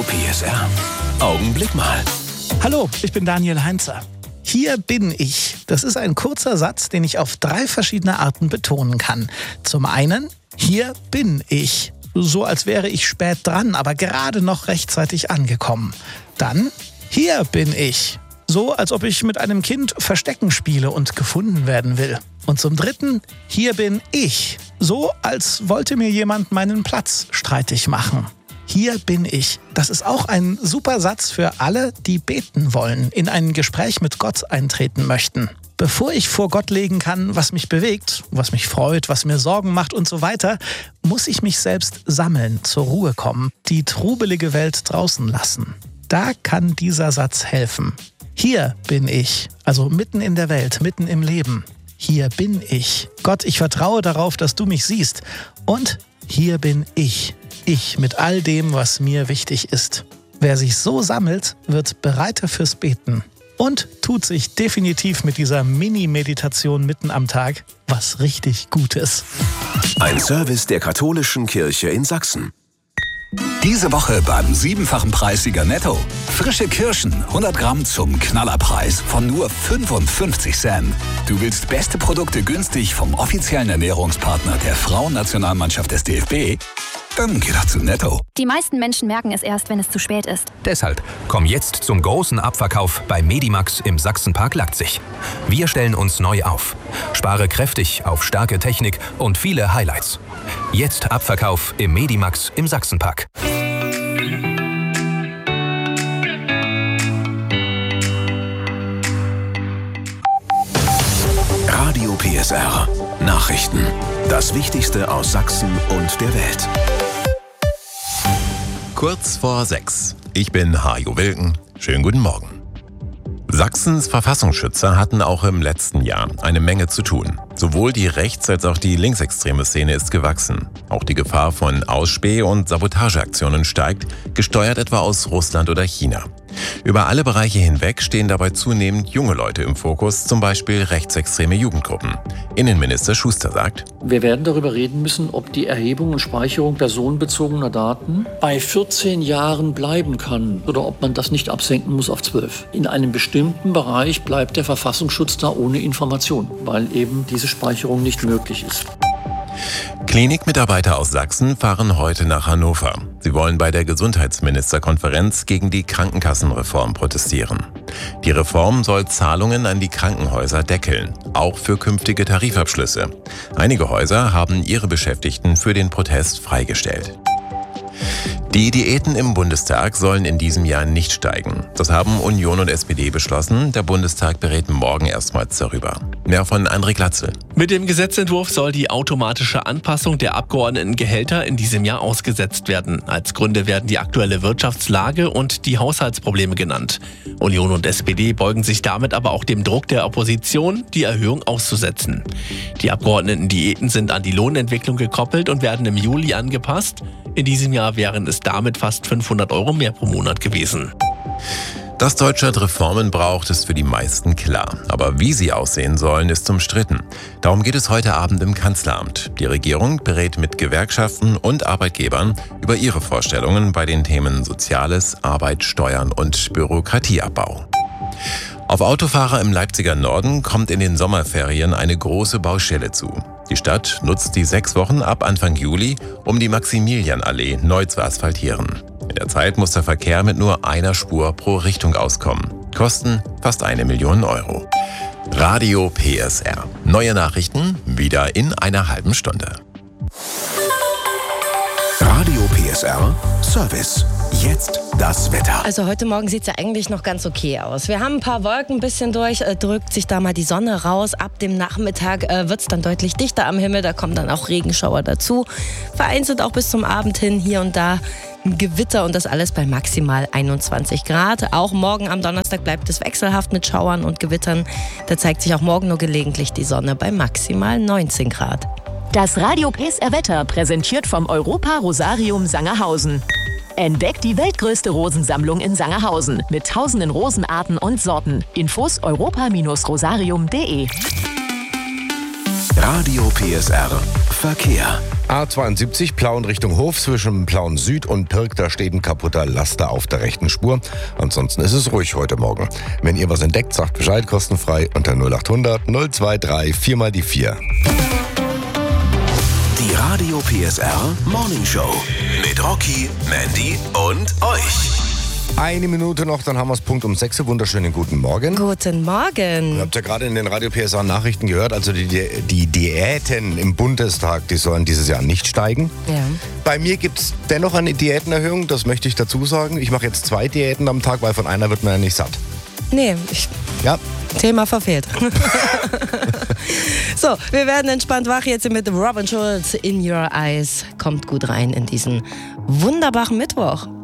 Radio PSR. Augenblick mal. Hallo, ich bin Daniel Heinzer. Hier bin ich. Das ist ein kurzer Satz, den ich auf 3 verschiedene Arten betonen kann. Zum einen, hier bin ich. So als wäre ich spät dran, aber gerade noch rechtzeitig angekommen. Dann, hier bin ich. So als ob ich mit einem Kind Verstecken spiele und gefunden werden will. Und zum dritten, hier bin ich. So als wollte mir jemand meinen Platz streitig machen. Hier bin ich. Das ist auch ein super Satz für alle, die beten wollen, in ein Gespräch mit Gott eintreten möchten. Bevor ich vor Gott legen kann, was mich bewegt, was mich freut, was mir Sorgen macht und so weiter, muss ich mich selbst sammeln, zur Ruhe kommen, die trubelige Welt draußen lassen. Da kann dieser Satz helfen. Hier bin ich, also mitten in der Welt, mitten im Leben. Hier bin ich. Gott, ich vertraue darauf, dass du mich siehst. Und hier bin ich. Ich mit all dem, was mir wichtig ist. Wer sich so sammelt, wird bereiter fürs Beten. Und tut sich definitiv mit dieser Mini-Meditation mitten am Tag was richtig Gutes. Ein Service der Katholischen Kirche in Sachsen. Diese Woche beim 7-fachen Preissieger Netto. Frische Kirschen, 100 Gramm zum Knallerpreis von nur 55 Cent. Du willst beste Produkte günstig vom offiziellen Ernährungspartner der Frauennationalmannschaft des DFB? Dann geh doch zu Netto. Die meisten Menschen merken es erst, wenn es zu spät ist. Deshalb komm jetzt zum großen Abverkauf bei Medimax im Sachsenpark Leipzig. Wir stellen uns neu auf. Spare kräftig auf starke Technik und viele Highlights. Jetzt Abverkauf im Medimax im Sachsenpark. Radio PSR. Nachrichten. Das Wichtigste aus Sachsen und der Welt. Kurz vor 6. Ich bin Hajo Wilken. Schönen guten Morgen. Sachsens Verfassungsschützer hatten auch im letzten Jahr eine Menge zu tun. Sowohl die rechts- als auch die linksextreme Szene ist gewachsen. Auch die Gefahr von Ausspäh- und Sabotageaktionen steigt, gesteuert etwa aus Russland oder China. Über alle Bereiche hinweg stehen dabei zunehmend junge Leute im Fokus, zum Beispiel rechtsextreme Jugendgruppen. Innenminister Schuster sagt: Wir werden darüber reden müssen, ob die Erhebung und Speicherung personenbezogener Daten bei 14 Jahren bleiben kann oder ob man das nicht absenken muss auf 12. In einem bestimmten Bereich bleibt der Verfassungsschutz da ohne Information, weil eben diese Speicherung nicht möglich ist. Klinikmitarbeiter aus Sachsen fahren heute nach Hannover. Sie wollen bei der Gesundheitsministerkonferenz gegen die Krankenkassenreform protestieren. Die Reform soll Zahlungen an die Krankenhäuser deckeln, auch für künftige Tarifabschlüsse. Einige Häuser haben ihre Beschäftigten für den Protest freigestellt. Die Diäten im Bundestag sollen in diesem Jahr nicht steigen. Das haben Union und SPD beschlossen. Der Bundestag berät morgen erstmals darüber. Mehr von André Glatzel. Mit dem Gesetzentwurf soll die automatische Anpassung der Abgeordnetengehälter in diesem Jahr ausgesetzt werden. Als Gründe werden die aktuelle Wirtschaftslage und die Haushaltsprobleme genannt. Union und SPD beugen sich damit aber auch dem Druck der Opposition, die Erhöhung auszusetzen. Die Abgeordnetendiäten sind an die Lohnentwicklung gekoppelt und werden im Juli angepasst. In diesem Jahr wären es damit fast 500 € mehr pro Monat gewesen. Dass Deutschland Reformen braucht, ist für die meisten klar. Aber wie sie aussehen sollen, ist umstritten. Darum geht es heute Abend im Kanzleramt. Die Regierung berät mit Gewerkschaften und Arbeitgebern über ihre Vorstellungen bei den Themen Soziales, Arbeit, Steuern und Bürokratieabbau. Auf Autofahrer im Leipziger Norden kommt in den Sommerferien eine große Baustelle zu. Die Stadt nutzt die 6 Wochen ab Anfang Juli, um die Maximilianallee neu zu asphaltieren. In der Zeit muss der Verkehr mit nur einer Spur pro Richtung auskommen. Kosten fast 1 Million €. Radio PSR. Neue Nachrichten wieder in einer halben Stunde. Radio PSR Service. Jetzt das Wetter. Also heute Morgen sieht es ja eigentlich noch ganz okay aus. Wir haben ein paar Wolken ein bisschen durch, drückt sich da mal die Sonne raus. Ab dem Nachmittag wird es dann deutlich dichter am Himmel, da kommen dann auch Regenschauer dazu. Vereinzelt auch bis zum Abend hin hier und da ein Gewitter und das alles bei maximal 21 Grad. Auch morgen am Donnerstag bleibt es wechselhaft mit Schauern und Gewittern. Da zeigt sich auch morgen nur gelegentlich die Sonne bei maximal 19 Grad. Das Radio PSR Wetter präsentiert vom Europa Rosarium Sangerhausen. Entdeckt die weltgrößte Rosensammlung in Sangerhausen mit tausenden Rosenarten und Sorten. Infos europa-rosarium.de. Radio PSR Verkehr. A72 Plauen Richtung Hof zwischen Plauen Süd und Pirk, da steht ein kaputter Laster auf der rechten Spur. Ansonsten ist es ruhig heute Morgen. Wenn ihr was entdeckt, sagt Bescheid, kostenfrei unter 0800 023 4 mal die 4. Die Radio PSR Morning Show mit Rocky, Mandy und euch. 1 Minute noch, dann haben wir es Punkt um 6 Uhr. Wunderschönen guten Morgen. Guten Morgen. Ihr habt ja gerade in den Radio PSR Nachrichten gehört, also die Diäten im Bundestag, die sollen dieses Jahr nicht steigen. Ja. Bei mir gibt es dennoch eine Diätenerhöhung, das möchte ich dazu sagen. Ich mache jetzt 2 Diäten am Tag, weil von einer wird man ja nicht satt. Nee, Ja. Thema verfehlt. So, wir werden entspannt wach jetzt mit Robin Schulz. In Your Eyes. Kommt gut rein in diesen wunderbaren Mittwoch.